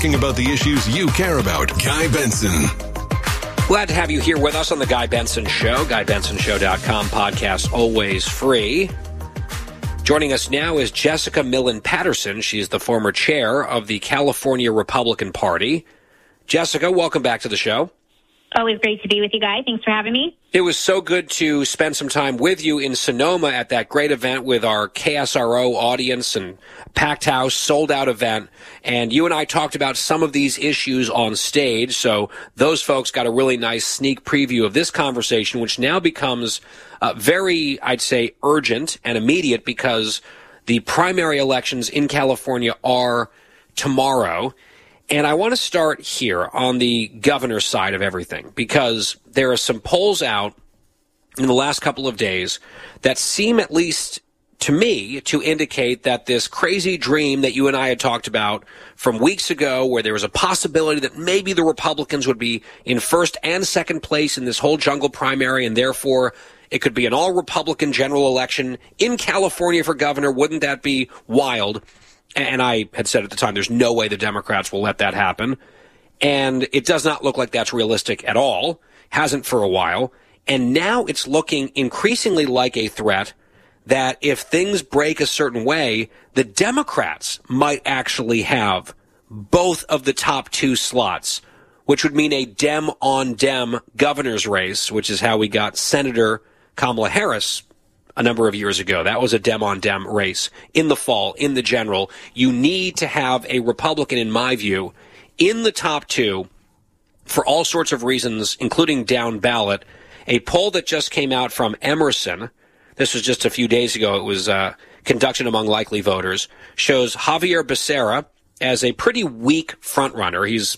talking about the issues you care about. Guy Benson. Glad to have you here with us on the Guy Benson Show. GuyBensonShow.com podcast, always free. Joining us now is Jessica Millen Patterson. She's the former chair of the California Republican Party. Jessica, welcome back to the show. Always great to be with you guys. Thanks for having me. It was so good to spend some time with you in Sonoma at that great event with our KSRO audience and packed house, sold-out event. And you and I talked about some of these issues on stage, so those folks got a really nice sneak preview of this conversation, which now becomes very, I'd say, urgent and immediate because the primary elections in California are tomorrow. And I want to start here on the governor's side of everything, because there are some polls out in the last couple of days that seem, at least to me, to indicate that this crazy dream that you and I had talked about from weeks ago, where there was a possibility that maybe the Republicans would be in first and second place in this whole jungle primary, and therefore it could be an all-Republican general election in California for governor. Wouldn't that be wild? And I had said at the time, there's no way the Democrats will let that happen. And it does not look like that's realistic at all. Hasn't for a while. And now it's looking increasingly like a threat that if things break a certain way, the Democrats might actually have both of the top two slots, which would mean a Dem-on-Dem governor's race, which is how we got Senator Kamala Harris a number of years ago. That was a Dem-on-Dem race in the fall, in the general. You need to have a Republican, in my view, in the top two for all sorts of reasons, including down ballot. A poll that just came out from Emerson, this was just a few days ago, it was conducted among likely voters, shows Javier Becerra as a pretty weak frontrunner. He's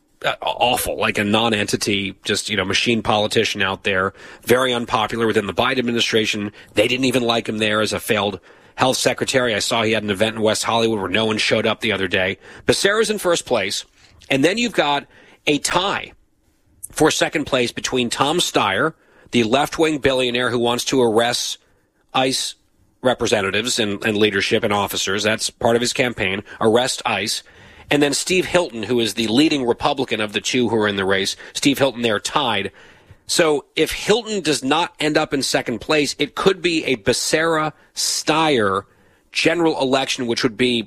awful, like a non-entity, just, machine politician out there, very unpopular within the Biden administration. They didn't even like him there as a failed health secretary. I saw he had an event in West Hollywood where no one showed up the other day. Becerra's in first place, and then you've got a tie for second place between Tom Steyer, the left-wing billionaire who wants to arrest ICE representatives and leadership and officers. That's part of his campaign, arrest ICE. And then Steve Hilton, who is the leading Republican of the two who are in the race. Steve Hilton there tied. So if Hilton does not end up in second place, it could be a Becerra-Steyer general election, which would be,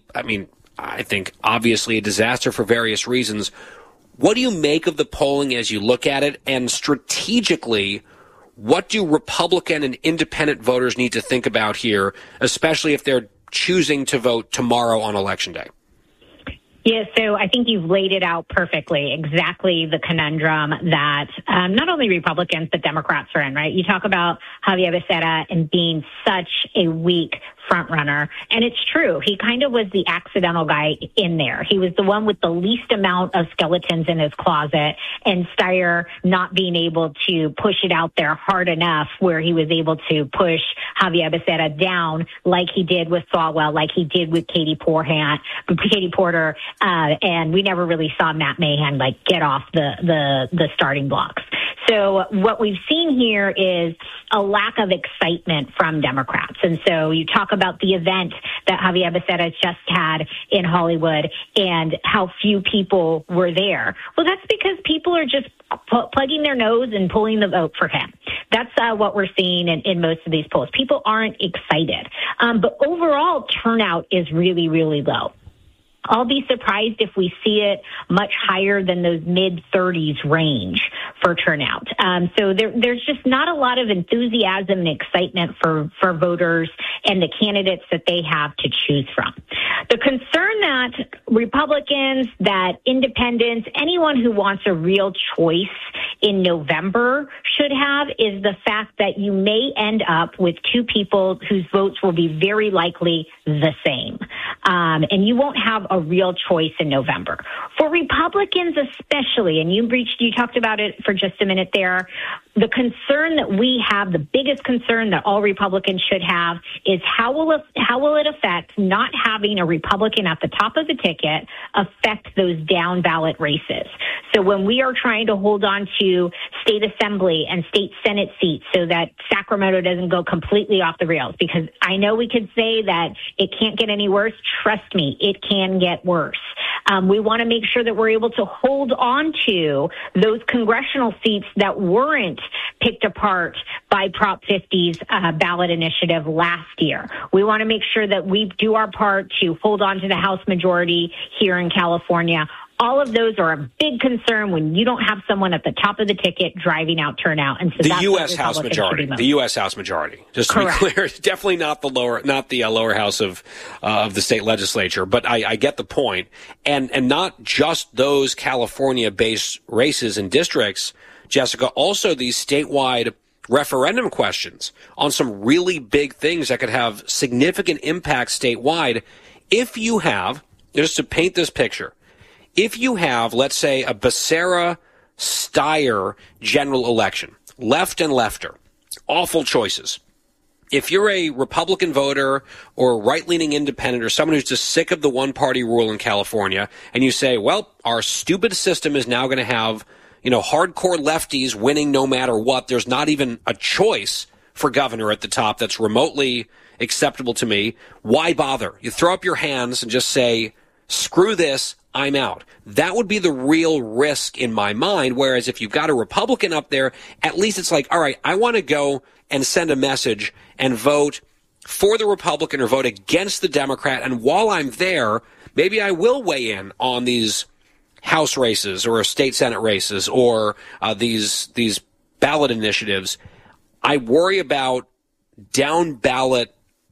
I think, obviously a disaster for various reasons. What do you make of the polling as you look at it? And strategically, what do Republican and independent voters need to think about here, especially if they're choosing to vote tomorrow on Election Day? Yeah, so I think you've laid it out perfectly, exactly the conundrum that not only Republicans but Democrats are in, right? You talk about Javier Becerra and being such a weak front runner, and it's true. He kind of was the accidental guy in there. He was the one with the least amount of skeletons in his closet, and Steyer not being able to push it out there hard enough where he was able to push Javier Becerra down like he did with Swalwell, like he did with Katie Porter, and we never really saw Matt Mahan get off the starting blocks. So what we've seen here is a lack of excitement from Democrats. And so you talk about the event that Javier Becerra just had in Hollywood and how few people were there. Well, that's because people are just plugging their nose and pulling the vote for him. That's what we're seeing in most of these polls. People aren't excited. But overall turnout is really, really low. I'll be surprised if we see it much higher than those mid-30s range for turnout. So there's just not a lot of enthusiasm and excitement for voters and the candidates that they have to choose from. The concern that Republicans, that independents, anyone who wants a real choice in November should have is the fact that you may end up with two people whose votes will be very likely the same. And you won't have a real choice in November. For Republicans especially, and you talked about it for just a minute there, the concern that we have, the biggest concern that all Republicans should have is how will it affect not having a Republican at the top of the ticket affect those down ballot races. So when we are trying to hold on to state assembly and state Senate seats so that Sacramento doesn't go completely off the rails, because I know we could say that it can't get any worse. Trust me, it can get worse. We want to make sure that we're able to hold on to those congressional seats that weren't picked apart by Prop 50's ballot initiative last year. We want to make sure that we do our part to hold on to the House majority here in California. All of those are a big concern when you don't have someone at the top of the ticket driving out turnout. And so the U.S. House majority, the U.S. House majority, just to Correct. be clear, definitely not the lower house of the state legislature. But I get the point, and not just those California-based races and districts, Jessica. Also, these statewide referendum questions on some really big things that could have significant impact statewide. If you have, just to paint this picture. If you have, let's say, a Becerra-Steyer general election, left and lefter, awful choices. If you're a Republican voter or a right-leaning independent or someone who's just sick of the one-party rule in California, and you say, well, our stupid system is now going to have, hardcore lefties winning no matter what. There's not even a choice for governor at the top that's remotely acceptable to me. Why bother? You throw up your hands and just say, screw this, I'm out. That would be the real risk in my mind, whereas if you've got a Republican up there, at least it's like, all right, I want to go and send a message and vote for the Republican or vote against the Democrat, and while I'm there, maybe I will weigh in on these House races or state Senate races or these ballot initiatives. I worry about down ballot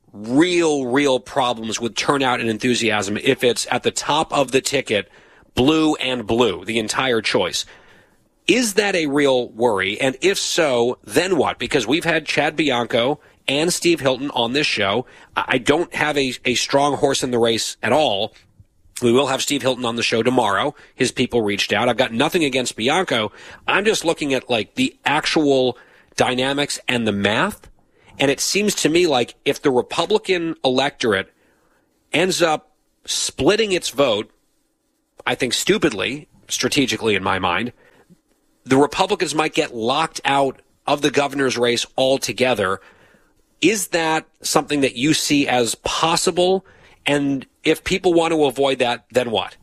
real problems with turnout and enthusiasm if it's at the top of the ticket, blue and blue, the entire choice. Is that a real worry? And if so, then what? Because we've had Chad Bianco and Steve Hilton on this show. I don't have a strong horse in the race at all. We will have Steve Hilton on the show tomorrow. His people reached out. I've got nothing against Bianco. I'm just looking at the actual dynamics and the math. And it seems to me like if the Republican electorate ends up splitting its vote, I think stupidly, strategically in my mind, the Republicans might get locked out of the governor's race altogether. Is that something that you see as possible? And if people want to avoid that, then what?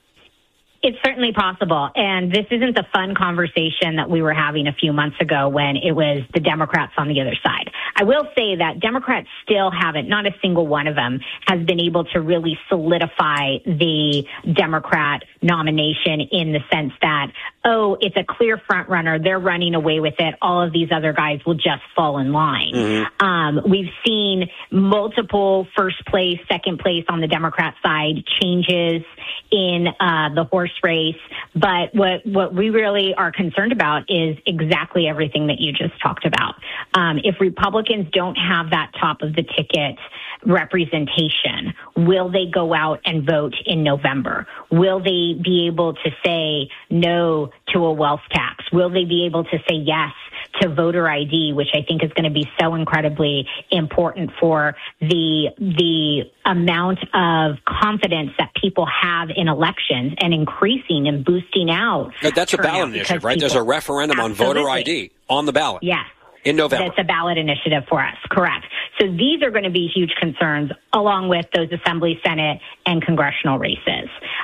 It's certainly possible. And this isn't the fun conversation that we were having a few months ago when it was the Democrats on the other side. I will say that Democrats still haven't, not a single one of them has been able to really solidify the Democrat nomination in the sense that, it's a clear front runner. They're running away with it. All of these other guys will just fall in line. Mm-hmm. We've seen multiple first place, second place on the Democrat side changes in the horse race. But what we really are concerned about is exactly everything that you just talked about. If Republicans don't have that top of the ticket representation, will they go out and vote in November? Will they be able to say no to a wealth tax? Will they be able to say yes to voter ID, which I think is going to be so incredibly important for the amount of confidence that people have in elections and increasing and boosting out. That's a ballot initiative, right? There's a referendum on voter ID on the ballot. Yes. In November. That's a ballot initiative for us, correct. So these are going to be huge concerns along with those Assembly, Senate, and congressional races.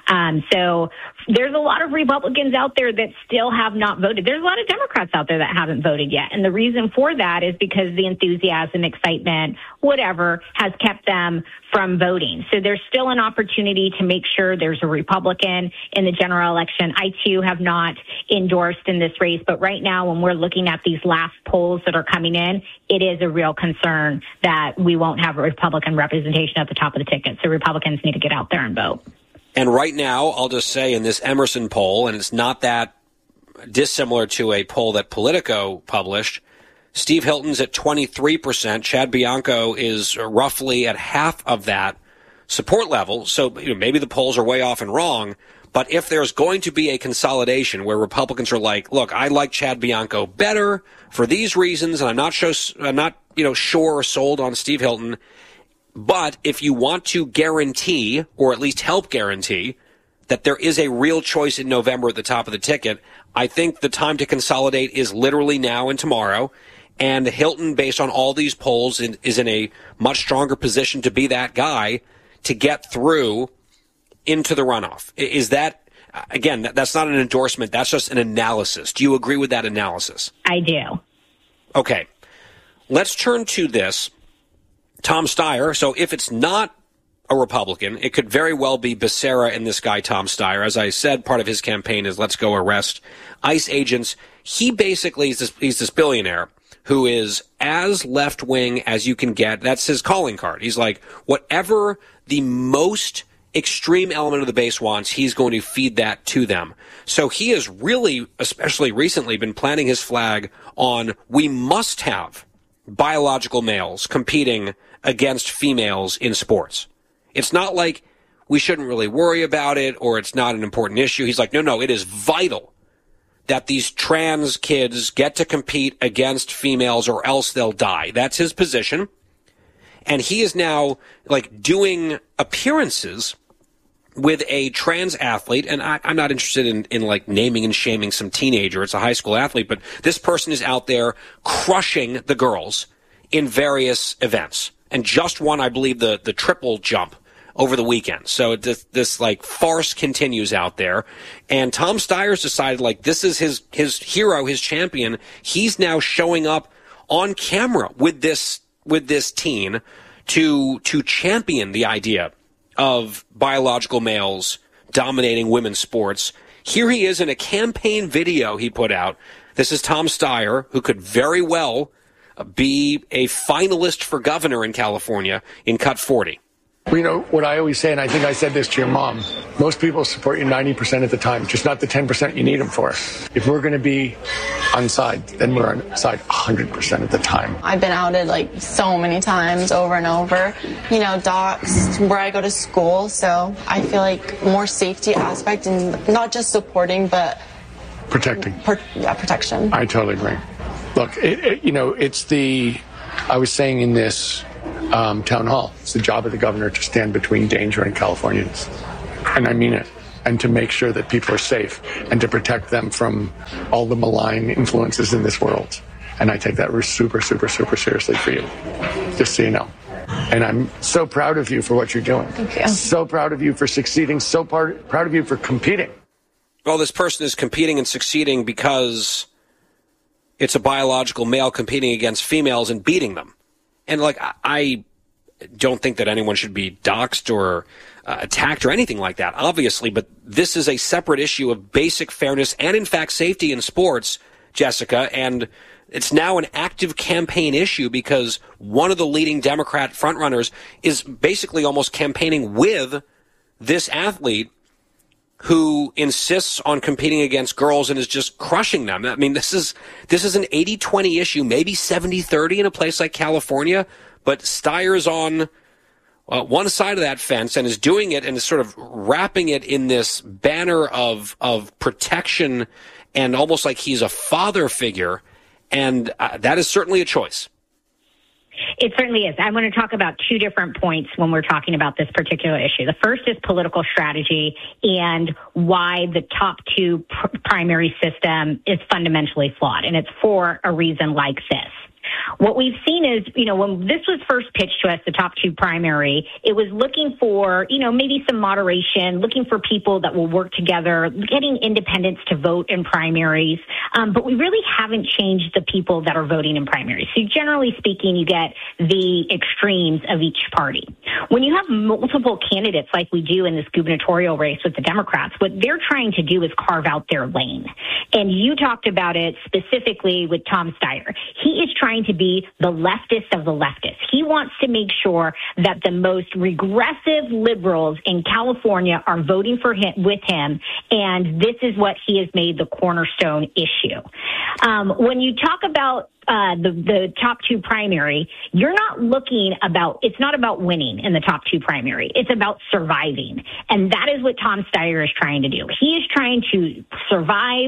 So there's a lot of Republicans out there that still have not voted. There's a lot of Democrats out there that haven't voted yet. And the reason for that is because the enthusiasm, excitement, whatever, has kept them from voting. So there's still an opportunity to make sure there's a Republican in the general election. I, too, have not endorsed in this race. But right now, when we're looking at these last polls that are coming in, it is a real concern that we won't have a Republican representation at the top of the ticket. So Republicans need to get out there and vote. And right now, I'll just say in this Emerson poll, and it's not that dissimilar to a poll that Politico published, Steve Hilton's at 23%. Chad Bianco is roughly at half of that support level. So maybe the polls are way off and wrong. But if there's going to be a consolidation where Republicans are like, look, I like Chad Bianco better for these reasons, and I'm not sure or sold on Steve Hilton. But if you want to guarantee, or at least help guarantee, that there is a real choice in November at the top of the ticket, I think the time to consolidate is literally now and tomorrow. And Hilton, based on all these polls, is in a much stronger position to be that guy to get through into the runoff. Is that, again, that's not an endorsement. That's just an analysis. Do you agree with that analysis? I do. Okay. Let's turn to this. Tom Steyer. So if it's not a Republican, it could very well be Becerra and this guy, Tom Steyer. As I said, part of his campaign is let's go arrest ICE agents. He basically he's this billionaire who is as left-wing as you can get. That's his calling card. He's like, whatever the most extreme element of the base wants, he's going to feed that to them. So he has really, especially recently, been planting his flag on we must have biological males competing against females in sports. It's not like we shouldn't really worry about it or it's not an important issue. He's like, no, it is vital that these trans kids get to compete against females or else they'll die. That's his position. And he is now like doing appearances with a trans athlete, and I'm not interested in like naming and shaming some teenager. It's a high school athlete, but this person is out there crushing the girls in various events, and just won, I believe, the triple jump over the weekend. So this like farce continues out there, and Tom Steyer's decided like this is his hero, his champion. He's now showing up on camera with this teen to champion the idea of biological males dominating women's sports. Here he is in a campaign video he put out. This is Tom Steyer, who could very well be a finalist for governor in California in Cut 40. Well, you know, what I always say, and I think I said this to your mom, most people support you 90% of the time, just not the 10% you need them for. If we're going to be on side, then we're on side 100% of the time. I've been outed like so many times over and over, you know, doxed where I go to school. So I feel like more safety aspect and not just supporting, but protecting. Protection. I totally agree. Look, I was saying in this town hall, it's the job of the governor to stand between danger and Californians. And I mean it. And to make sure that people are safe and to protect them from all the malign influences in this world. And I take that super, super, super seriously for you, just so you know. And I'm so proud of you for what you're doing. Thank you. So proud of you for succeeding. So proud of you for competing. Well, this person is competing and succeeding because it's a biological male competing against females and beating them. And, like, I don't think that anyone should be doxxed or attacked or anything like that, obviously, but this is a separate issue of basic fairness and, in fact, safety in sports, Jessica, and it's now an active campaign issue because one of the leading Democrat frontrunners is basically almost campaigning with this athlete who insists on competing against girls and is just crushing them. I mean, this is an 80-20 issue, maybe 70-30 in a place like California, but Steyer's on one side of that fence and is doing it and is sort of wrapping it in this banner of protection and almost like he's a father figure, and that is certainly a choice. It certainly is. I want to talk about two different points when we're talking about this particular issue. The first is political strategy and why the top two primary system is fundamentally flawed. And it's for a reason like this. What we've seen is, when this was first pitched to us, the top two primary, it was looking for, maybe some moderation, looking for people that will work together, getting independents to vote in primaries. But we really haven't changed the people that are voting in primaries. So generally speaking, you get the extremes of each party. When you have multiple candidates like we do in this gubernatorial race with the Democrats, what they're trying to do is carve out their lane. And you talked about it specifically with Tom Steyer. He is trying to be the leftist of the leftists. He wants to make sure that the most regressive liberals in California are voting for him, with him, and this is what he has made the cornerstone issue. When you talk about the top two primary, you're not it's not about winning in the top two primary. It's about surviving. And that is what Tom Steyer is trying to do. He is trying to survive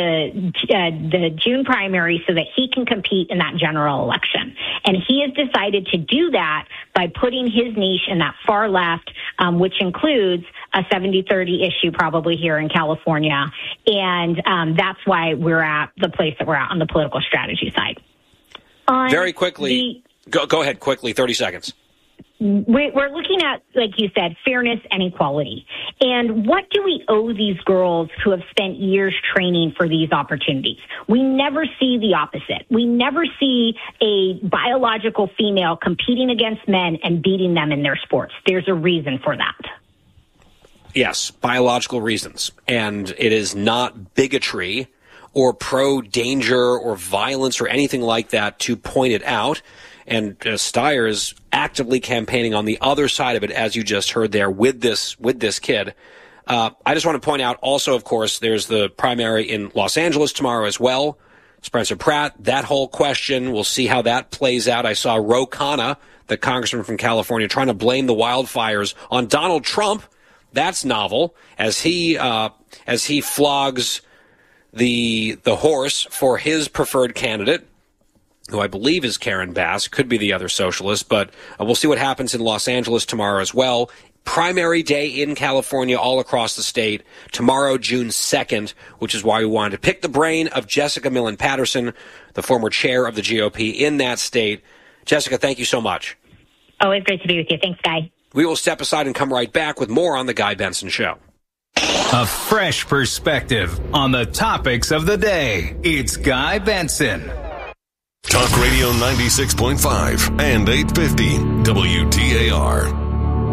the June primary so that he can compete in that general election. And he has decided to do that by putting his niche in that far left, which includes a 70-30 issue probably here in California. And that's why we're at the place that we're at on the political strategy side. Very quickly, go ahead quickly, 30 seconds. we're looking at, like you said, fairness and equality. And what do we owe these girls who have spent years training for these opportunities? We never see the opposite. We never see a biological female competing against men and beating them in their sports. There's a reason for that. Yes, biological reasons. And it is not bigotry or pro-danger or violence or anything like that to point it out. And Steyer is actively campaigning on the other side of it, as you just heard there, with this kid. I just want to point out also, of course, there's the primary in Los Angeles tomorrow as well. Spencer Pratt, that whole question, we'll see how that plays out. I saw Ro Khanna, the congressman from California, trying to blame the wildfires on Donald Trump. That's novel, as he flogs the horse for his preferred candidate, who I believe is Karen Bass, could be the other socialist, but we'll see what happens in Los Angeles tomorrow as well. Primary day in California all across the state, tomorrow, June 2nd, which is why we wanted to pick the brain of Jessica Millen Patterson, the former chair of the GOP in that state. Jessica, thank you so much. Always great to be with you. Thanks, Guy. We will step aside and come right back with more on The Guy Benson Show. A fresh perspective on the topics of the day. It's Guy Benson. Talk Radio 96.5 and 850 WTAR.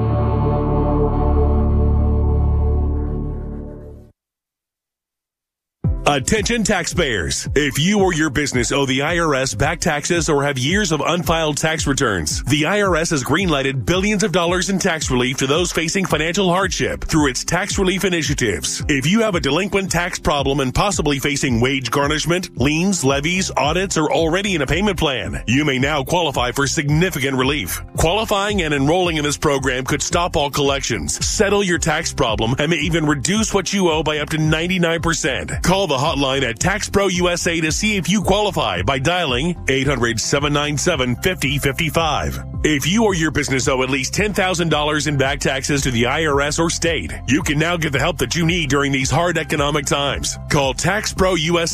Attention taxpayers. If you or your business owe the IRS back taxes or have years of unfiled tax returns, the IRS has greenlighted billions of dollars in tax relief to those facing financial hardship through its tax relief initiatives. If you have a delinquent tax problem and possibly facing wage garnishment, liens, levies, audits, or already in a payment plan, you may now qualify for significant relief. Qualifying and enrolling in this program could stop all collections, settle your tax problem, and may even reduce what you owe by up to 99%. Call the hotline at Tax Pro USA to see if you qualify by dialing 800-797-5055. If you or your business owe at least $10,000 in back taxes to the IRS or state, you can now get the help that you need during these hard economic times. Call Tax Pro USA